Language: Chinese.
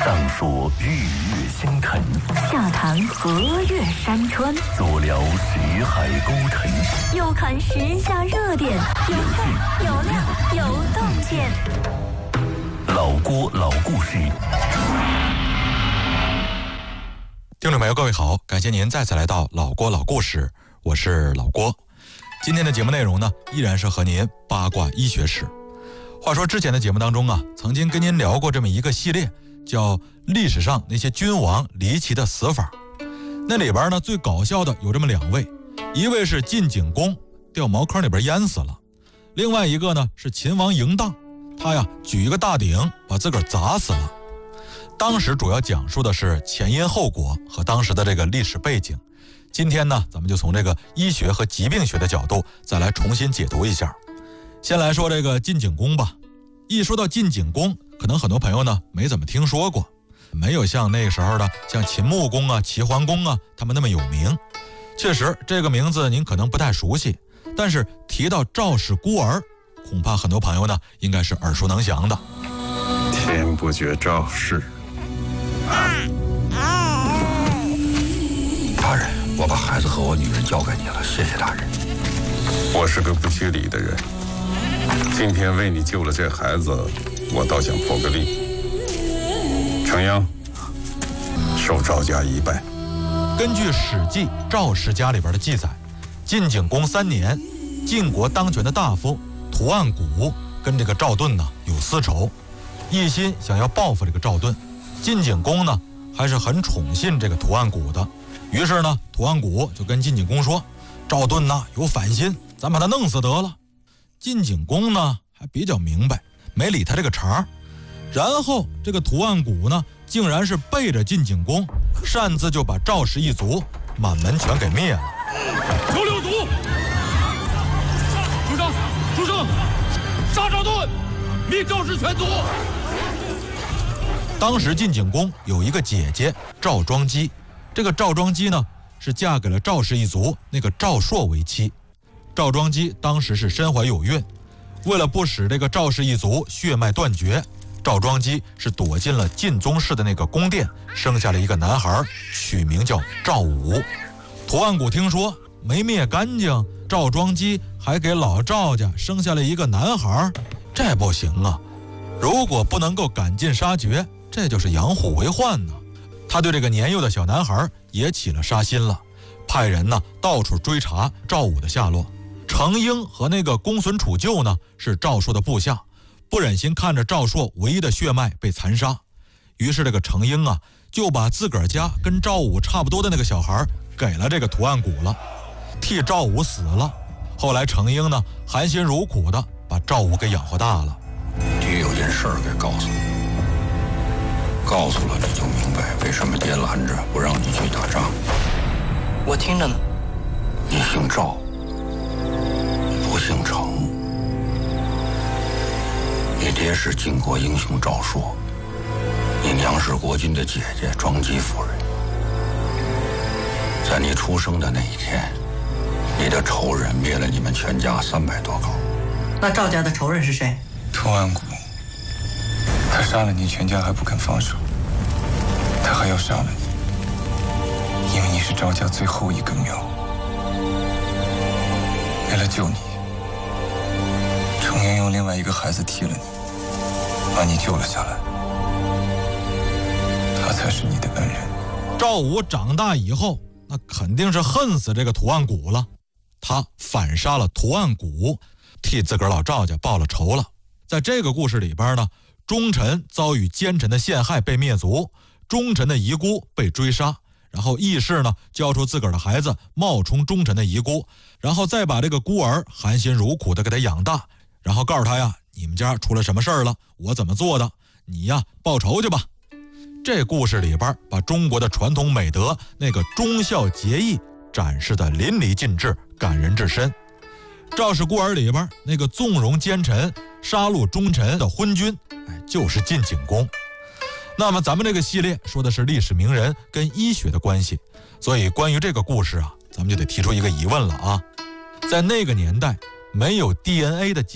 上说日月星辰， 下谈河岳山川， 左聊识海孤城， 右看时下热点，有趣有料有洞见。 老郭老故事。 听众朋友各位好，感谢您再次来到老郭老故事，我是老郭。今天的节目内容呢，依然是和您八卦医学史。话说之前的节目当中啊，曾经跟您聊过这么一个系列，叫历史上那些君王离奇的死法。那里边呢，最搞笑的有这么两位，一位是晋景公掉茅坑里边淹死了，另外一个呢是秦王嬴荡，他呀举一个大鼎把自个儿砸死了。当时主要讲述的是前因后果和当时的这个历史背景。今天呢，咱们就从这个医学和疾病学的角度再来重新解读一下。先来说这个晋景公吧。一说到晋景公，可能很多朋友呢没怎么听说过，没有像那个时候的像秦穆公啊、齐桓公啊他们那么有名。确实这个名字您可能不太熟悉，但是提到赵氏孤儿，恐怕很多朋友呢应该是耳熟能详的。 天不绝赵氏。 大人，我把孩子和我女人交给你了，谢谢大人。 我是个不拘礼的人，今天为你救了这孩子，我倒想破个例。程鞅，受赵家一拜。 根据《史记·赵氏家》里边的记载，晋景公3年，晋国当权的大夫屠岸贾跟这个赵盾呢有私仇，一心想要报复这个赵盾。晋景公呢还是很宠信这个屠岸贾的，于是呢屠岸贾就跟晋景公说，赵盾呢有反心，咱把他弄死得了。晋景公呢还比较明白，没理他这个茬。然后这个屠岸贾呢竟然是背着晋景公，擅自就把赵氏一族满门全给灭了。 求六族，书生，杀赵盾，灭赵氏全族。 当时晋景公有一个姐姐赵庄姬，这个赵庄姬呢是嫁给了赵氏一族那个赵朔为妻。赵庄姬当时是身怀有孕，为了不使这个赵氏一族血脉断绝，赵庄姬是躲进了晋宗室的那个宫殿，生下了一个男孩，取名叫赵武。屠岸贾听说没灭干净，赵庄姬还给老赵家生下了一个男孩，这不行啊！如果不能够赶尽杀绝，这就是养虎为患呢。他对这个年幼的小男孩也起了杀心了，派人呢到处追查赵武的下落。程婴和那个公孙杵臼呢是赵朔的部下，不忍心看着赵朔唯一的血脉被残杀，于是这个程婴啊就把自个儿家跟赵武差不多的那个小孩给了这个屠岸贾了，替赵武死了。后来程婴呢含辛茹苦的把赵武给养活大了。 爹有件事儿给告诉你，告诉了你就明白为什么爹拦着不让你去打仗。 我听着呢。 你姓赵，不姓程。你爹是晋国英雄赵朔，你娘是国君的姐姐庄姬夫人。在你出生的那一天，你的仇人灭了你们全家300多口。 那赵家的仇人是谁？ 屠岸贾，他杀了你全家还不肯放手，他还要杀了你，因为你是赵家最后一根苗。为了救你，程婴用另外一个孩子替了你，把你救了下来，他才是你的恩人。 赵武长大以后，那肯定是恨死这个屠岸贾了，他反杀了屠岸贾，替自个儿老赵家报了仇了。在这个故事里边呢，忠臣遭遇奸臣的陷害被灭族，忠臣的遗孤被追杀，然后义士呢交出自个儿的孩子冒充忠臣的遗孤，然后再把这个孤儿含辛茹苦的给他养大，然后告诉他呀，你们家出了什么事儿了，我怎么做的，你呀报仇去吧。这故事里边把中国的传统美德那个忠孝节义展示的淋漓尽致，感人至深。赵氏孤儿里边那个纵容奸臣杀戮忠臣的昏君，就是晋景公。那么咱们这个系列说的是历史名人跟医学的关系，所以关于这个故事啊，咱们就得提出一个疑问了啊，在那个年代没有 DNA 的